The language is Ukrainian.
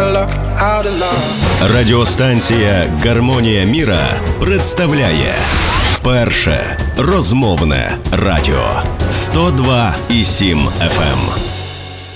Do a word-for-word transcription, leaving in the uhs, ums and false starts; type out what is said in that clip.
of luck, out of love. Радіостанція «Гармонія міра» представляє перше розмовне радіо сто два і сім еф ем.